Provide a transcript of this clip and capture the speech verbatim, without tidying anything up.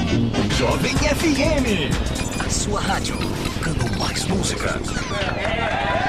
Jovem F M. A sua rádio tocando mais música.